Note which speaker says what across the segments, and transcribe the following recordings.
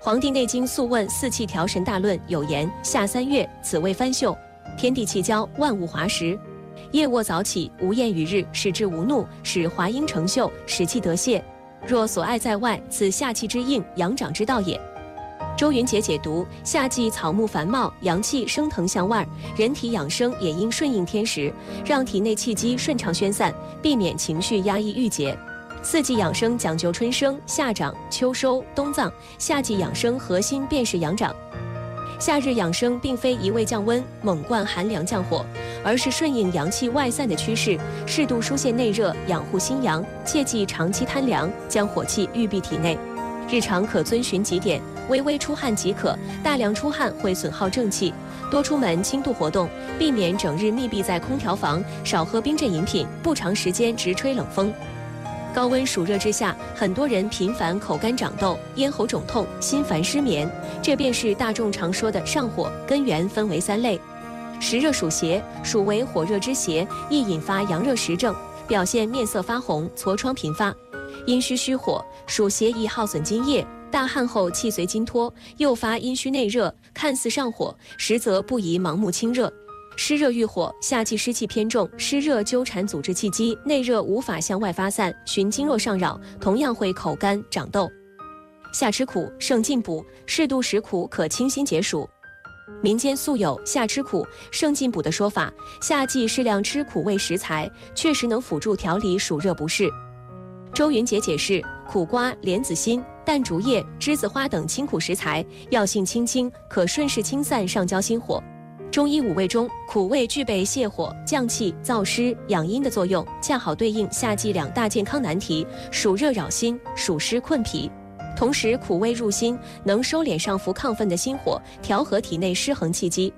Speaker 1: 黄帝内经素问四气调神大论有言：夏3月，此谓翻秀，天地气交，万物华实。夜卧早起，无厌于日，使之无怒，使华阴成秀，使气得泄。若所爱在外，此夏气之应，阳长之道也。周云杰解读：夏季草木繁茂，阳气升腾向外，人体养生也应顺应天时，让体内气机顺畅宣散，避免情绪压抑郁结。四季养生讲究春生、夏长、秋收、冬藏，夏季养生核心便是阳长。夏日养生并非一味降温、猛灌寒凉降火，而是顺应阳气外散的趋势，适度疏泄内热，养护心阳，切忌长期贪凉，将火气郁闭体内。日常可遵循几点：微微出汗即可，大量出汗会损耗正气，多出门轻度活动，避免整日密闭在空调房，少喝冰镇饮品，不长时间直吹冷风。高温暑热之下，很多人频繁口干长痘、咽喉肿痛、心烦失眠，这便是大众常说的上火，根源分为3类。实热属邪，属为火热之邪，易引发阳热实症，表现面色发红、痤疮频发。阴虚虚火，属邪易耗损津液，大汗后气随津脱，诱发阴虚内热，看似上火，实则不宜盲目清热。湿热郁火，夏季湿气偏重，湿热纠缠阻滞气机，内热无法向外发散，循经络上扰，同样会口干长痘。夏吃苦胜进补，适度食苦可清心解暑。民间素有夏吃苦胜进补的说法，夏季适量吃苦味食材，确实能辅助调理暑热不适。周云杰解释：苦瓜、莲子心、淡竹叶、栀子花等清苦食材，药性清清，可顺势清散上焦心火。中医5味中，苦味具备泻火、降气、燥湿、养阴的作用，恰好对应夏季2大健康难题：暑热扰心，暑湿困脾。同时，苦味入心，能收敛上浮亢奋的心火，调和体内失衡气机。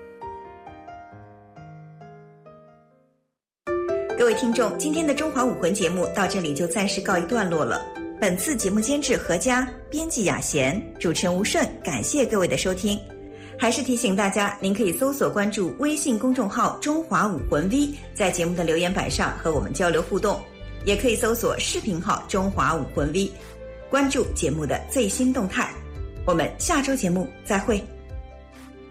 Speaker 2: 各位听众，今天的中华武魂节目到这里就暂时告一段落了。本次节目监制何佳，编辑雅贤，主持人吴顺，感谢各位的收听。还是提醒大家，您可以搜索关注微信公众号中华武魂 V， 在节目的留言板上和我们交流互动，也可以搜索视频号中华武魂 V， 关注节目的最新动态。我们下周节目再会。